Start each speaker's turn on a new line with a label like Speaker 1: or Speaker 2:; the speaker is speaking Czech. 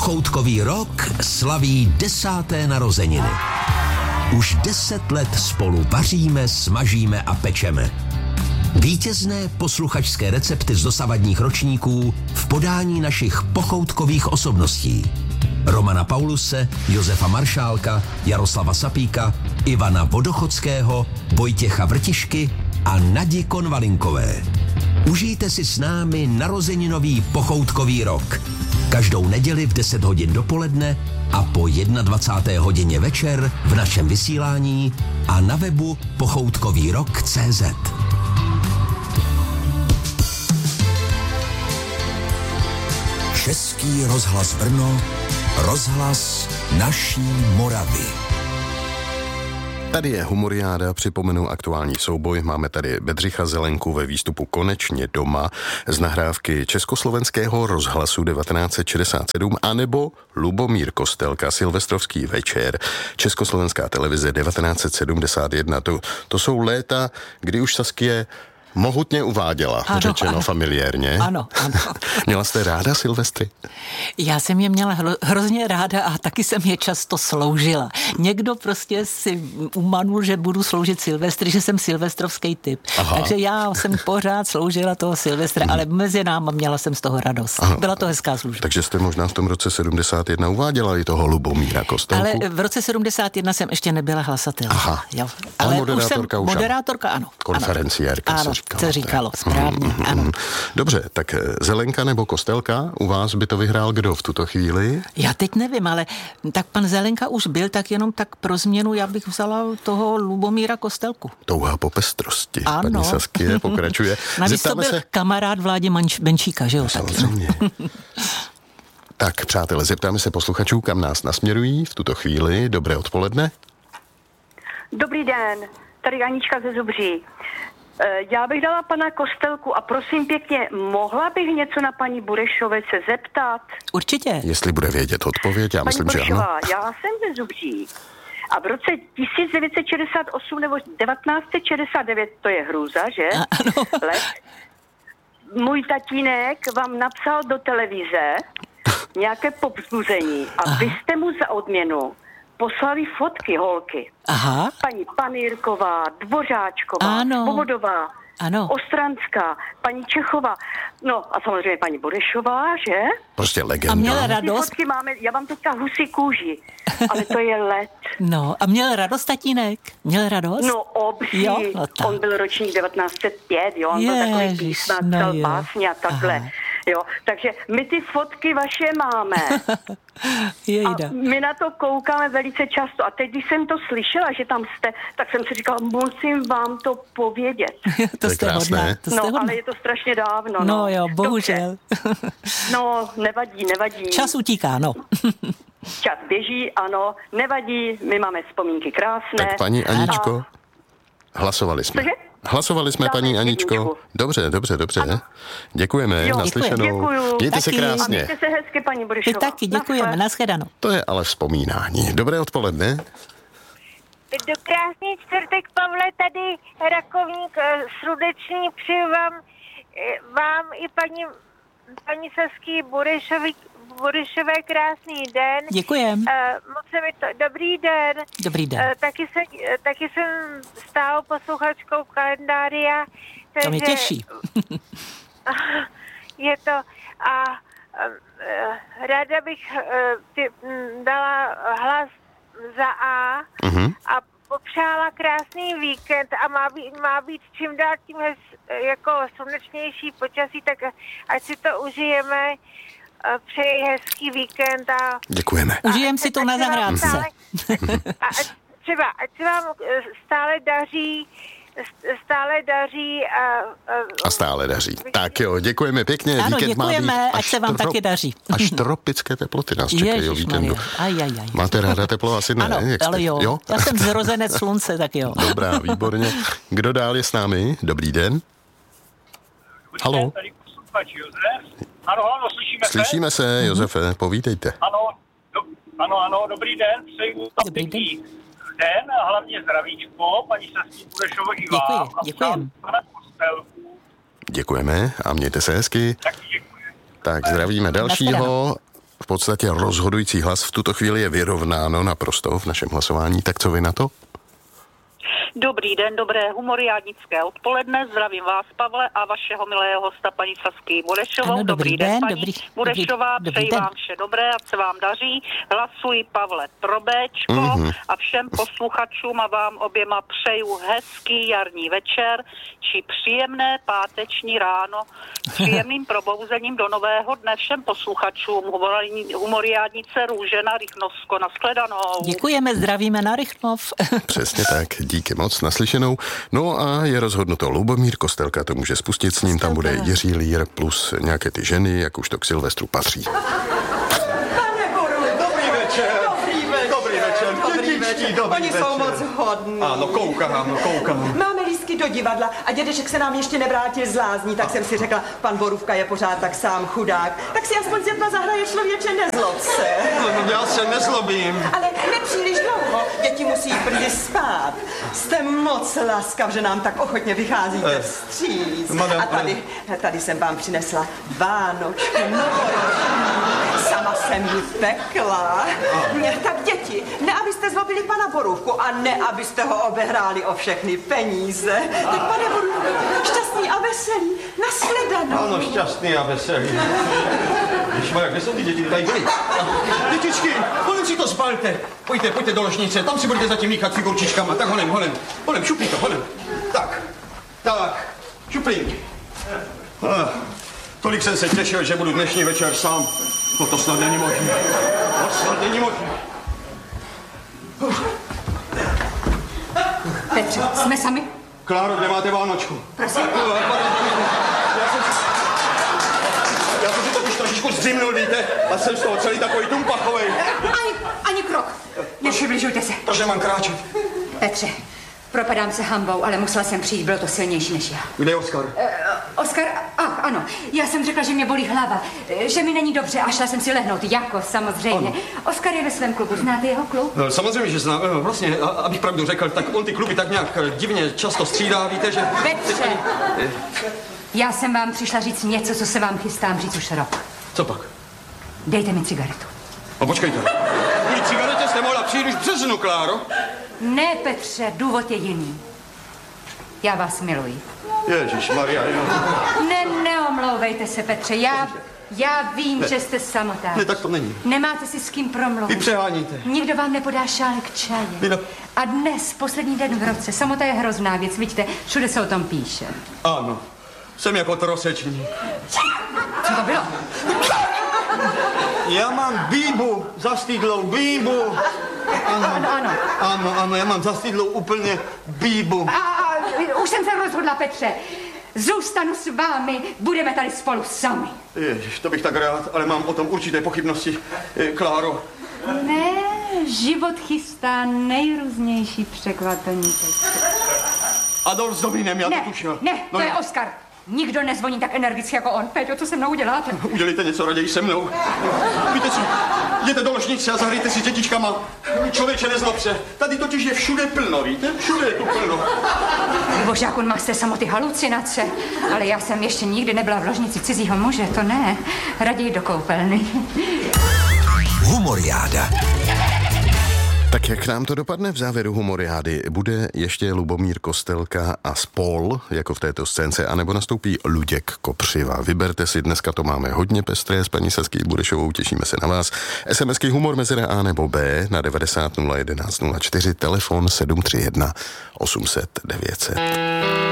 Speaker 1: Pochoutkový rok slaví 10. narozeniny. Už 10 let spolu vaříme, smažíme a pečeme. Vítězné posluchačské recepty z dosavadních ročníků v podání našich pochoutkových osobností. Romana Pauluse, Josefa Maršálka, Jaroslava Sapíka, Ivana Vodochodského, Vojtěcha Vrtišky a Nadi Konvalinkové. Užijte si s námi narozeninový pochoutkový rok. Každou neděli v 10 hodin dopoledne a po 21. hodině večer v našem vysílání a na webu pochoutkovýrok.cz. Český rozhlas Brno, rozhlas naší Moravy.
Speaker 2: Tady je Humoriáda, připomenu aktuální souboj. Máme tady Bedřicha Zelenku ve výstupu Konečně doma z nahrávky Československého rozhlasu 1967 anebo Lubomír Kostelka, Silvestrovský večer, Československá televize 1971. To jsou léta, kdy už Saskie mohutně uváděla, řečeno familiérně.
Speaker 3: Ano.
Speaker 2: Měla jste ráda Silvestry?
Speaker 3: Já jsem je měla hrozně ráda a taky jsem je často sloužila. Někdo prostě si umanul, že budu sloužit Silvestry, že jsem silvestrovský typ. Aha. Takže já jsem pořád sloužila toho Silvestra, ale mezi náma měla jsem z toho radost. Aha. Byla to hezká služba.
Speaker 2: Takže jste možná v tom roce 71 uváděla i toho Lubomíra Kostelku?
Speaker 3: Ale v roce 71 jsem ještě nebyla hlasatelka.
Speaker 2: Aha.
Speaker 3: Jo.
Speaker 2: Ale moderátorka už.
Speaker 3: Moderátorka ano.
Speaker 2: Konferenciérka
Speaker 3: ano. Se říkalo, správně, ano.
Speaker 2: Dobře, tak Zelenka nebo Kostelka, u vás by to vyhrál kdo v tuto chvíli?
Speaker 3: Já teď nevím, ale tak pan Zelenka už byl, tak jenom tak pro změnu já bych vzala toho Lubomíra Kostelku.
Speaker 2: Touha po pestrosti,
Speaker 3: ano.
Speaker 2: Paní Saskie pokračuje.
Speaker 3: Navíc to byl kamarád Vládě Benčíka, že jo?
Speaker 2: Samozřejmě. Tak, přátelé, zeptáme se posluchačů, kam nás nasměrují v tuto chvíli. Dobré odpoledne.
Speaker 4: Dobrý den, tady Anička ze Zubří. Já bych dala pana Kostelku a prosím pěkně, mohla bych něco na paní Burešové se zeptat?
Speaker 3: Určitě.
Speaker 2: Jestli bude vědět odpověď, já myslím, že ano.
Speaker 4: Já jsem ze Zubří a v roce 1968 nebo 1969, to je hrůza, že?
Speaker 3: Ano.
Speaker 4: Let, můj tatínek vám napsal do televize nějaké povzbuzení a vy jste mu za odměnu poslali fotky holky.
Speaker 3: Aha.
Speaker 4: Paní Panýrková, Dvořáčková, Svobodová, Ostranská, paní Čechová, no a samozřejmě paní Burešová, že?
Speaker 2: Prostě legenda.
Speaker 3: A měla radost.
Speaker 4: Ty fotky máme, já mám teďka husí kůži, ale to je let.
Speaker 3: No a měl radost tatínek? Měl radost?
Speaker 4: No obří,
Speaker 3: jo, no
Speaker 4: on byl ročník 1905, jo, on byl takový písmak, psal básně a takhle. Aha. Jo, takže my ty fotky vaše máme. A my na to koukáme velice často. A teď, když jsem to slyšela, že tam jste, tak jsem si říkala, musím vám to povědět.
Speaker 3: To jste hodná.
Speaker 4: Ale je to strašně dávno.
Speaker 3: No jo, bohužel.
Speaker 4: No, nevadí.
Speaker 3: Čas utíká, no.
Speaker 4: Čas běží, ano, nevadí, my máme vzpomínky krásné.
Speaker 2: Tak paní Aničko, hlasovali jsme.
Speaker 4: Cože?
Speaker 2: Hlasovali jsme, paní Aničko. Dobře. Ano. Děkujeme, naslyšenou.
Speaker 4: Děkuju.
Speaker 2: Mějte se krásně.
Speaker 4: A mějte se hezky, paní Burešová.
Speaker 3: Ty taky, děkujeme, nashledanou.
Speaker 2: To je ale vzpomínání. Dobré odpoledne.
Speaker 5: Do krásný čtvrtek, Pavle, tady Rakovník srdeční přeju vám i paní Sasky Burešové krásný den.
Speaker 3: Děkujem.
Speaker 5: Moc se mi to, dobrý den.
Speaker 3: Dobrý den.
Speaker 5: Taky jsem stálou posluchačkou kalendária.
Speaker 3: To mě těší.
Speaker 5: Je to a ráda bych dala hlas za A a popřála krásný víkend a má být čím dál tím jako slunečnější počasí, tak ať si to užijeme. Přeji hezký víkend a...
Speaker 2: Děkujeme.
Speaker 3: Užijem si to na zahrádce.
Speaker 5: Ať se vám stále daří
Speaker 2: a stále daří. Tak jo, děkujeme pěkně.
Speaker 3: Ano,
Speaker 2: víkend
Speaker 3: děkujeme,
Speaker 2: má být
Speaker 3: ať se vám taky daří.
Speaker 2: Až tropické teploty nás čekají o víkendu.
Speaker 3: Aj.
Speaker 2: Máte ráda teplo? Asi ne.
Speaker 3: Ano, ale jo. Já jsem zrozenec slunce, tak jo.
Speaker 2: Dobrá, výborně. Kdo dál je s námi? Dobrý den. Halo.
Speaker 6: Ano,
Speaker 2: slyšíme se, Josefe, povídejte.
Speaker 6: Ano, dobrý den, přeju pěkný den a hlavně zdravíčko, paní Sasky Burešovo i vám.
Speaker 3: Děkujem.
Speaker 2: Děkujeme a mějte se hezky.
Speaker 6: Taky děkuji.
Speaker 2: Tak zdravíme dalšího v podstatě rozhodující hlas. V tuto chvíli je vyrovnáno naprosto v našem hlasování. Tak co vy na to?
Speaker 7: Dobrý den, dobré humoriádnické odpoledne. Zdravím vás, Pavle, a vašeho milého hosta, paní Sasky Burešovou.
Speaker 3: Ano, dobrý den,
Speaker 7: paní Burešová, přeji vám vše dobré, ať se vám daří. Hlasuji, Pavle, pro Béčko a všem posluchačům a vám oběma přeju hezký jarní večer či příjemné páteční ráno s příjemným probouzením do nového dne všem posluchačům. Humoriádnice Růžena Rychnovsko. Nashledanou.
Speaker 3: Děkujeme, zdravíme na Rychnov.
Speaker 2: Přesně tak, díky moc, naslyšenou. No a je rozhodnuto, Lubomír Kostelka to může spustit, s ním tam bude Jiří Lír plus nějaké ty ženy, jak už to k Silvestru patří.
Speaker 8: Oni jsou moc hodní.
Speaker 9: Ano, koukám.
Speaker 8: Máme lístky do divadla a dědeček se nám ještě nevrátil z lázní, tak jsem si řekla, pan Borůvka je pořád tak sám chudák. Tak si aspoň Zjetma zahraje, člověče, nezlob se.
Speaker 9: No, já se nezlobím.
Speaker 8: Ale nepříliš dlouho, děti musí brzy spát. Jste moc laskav, že nám tak ochotně vycházíte vstříc. A tady jsem vám přinesla vánočku novoroční. Sama jsem ji pekla. Tak děti, ne abyste zlobili pana Borůvku a ne abyste ho obehráli o všechny peníze. Tak pane Borůvku, šťastný a veselý, nashledanou.
Speaker 9: Ano, šťastný a veselý. Ježišmarja, kde jsou ty děti? Tady byly. Dětičky, honem si to zbalte. Pojďte do ložnice, tam si budete zatím míchat figurčičkama. Tak honem, šupni to, honem. Tak, šuplík. Tolik jsem se těšil, že budu dnešní večer sám. No to snad není možné.
Speaker 10: Petře, jsme sami?
Speaker 9: Kláro, kde máte vánočku?
Speaker 10: Prosím.
Speaker 9: Já jsem si to už trošičku zdřimnul, víte? A jsem z toho celý takový tumpachovej.
Speaker 10: Ani krok. Nepřibližujte se.
Speaker 9: Proč nemám kráčet?
Speaker 10: Petře, propadám se hanbou, ale musela jsem přijít, bylo to silnější než já.
Speaker 9: Kde je Oskar?
Speaker 10: Oskar, ano, já jsem řekla, že mě bolí hlava, že mi není dobře a šla jsem si lehnout, jako samozřejmě. Ano. Oskar je ve svém klubu, znáte jeho klub?
Speaker 9: No, samozřejmě, že znám, vlastně, abych pravdu řekl, tak on ty kluby tak nějak divně často střídá, víte, že...
Speaker 10: Petře, já jsem vám přišla říct něco, co se vám chystám říct už rok.
Speaker 9: Co pak?
Speaker 10: Dejte mi cigaretu.
Speaker 9: No počkejte, kvůli cigaretě jste mohla přijít už v březnu, Kláro.
Speaker 10: Ne, Petře, důvod je jiný. Já vás miluji.
Speaker 9: Ježišmarja,
Speaker 10: Neomlouvejte se, Petře, já vím, že jste samotná.
Speaker 9: Ne, tak to není.
Speaker 10: Nemáte si s kým promluvit.
Speaker 9: Vy přeháníte.
Speaker 10: Nikdo vám nepodá šálek čaje. A dnes, poslední den v roce, samota je hrozná věc, vidíte, všude se o tom píše.
Speaker 9: Ano, jsem jako trosečník.
Speaker 10: Co to bylo?
Speaker 9: Já mám bíbu, zastydlou bíbu. Ano, já mám zastydlou úplně bíbu.
Speaker 10: Už jsem se rozhodla, Petře. Zůstanu s vámi, budeme tady spolu sami.
Speaker 9: Ježiš, to bych tak rád, ale mám o tom určité pochybnosti, Kláro.
Speaker 10: Ne, život chystá nejrůznější překvapení.
Speaker 9: Adolf s Dominem, já to tušil.
Speaker 10: Ne, to je Oskar. Nikdo nezvoní tak energicky jako on. Péťo, co se mnou uděláte?
Speaker 9: Udělejte něco raději se mnou. Víte co, jděte do ložnice a zahrajte si s dětičkama. Člověče, nezlob se. Tady totiž je všude plno, víte? Všude je tu plno.
Speaker 10: Bože, jak on má z té samoty halucinace. Ale já jsem ještě nikdy nebyla v ložnici cizího muže, to ne. Raději do koupelny.
Speaker 1: Humoriáda.
Speaker 2: Tak jak nám to dopadne v závěru humoriády? Bude ještě Lubomír Kostelka a spol, jako v této scénce, anebo nastoupí Luděk Kopřiva? Vyberte si, dneska to máme hodně pestré s paní Sasky Burešovou, těšíme se na vás. SMSky humor mezera A nebo B na 90 011 04, telefon 731 800 900.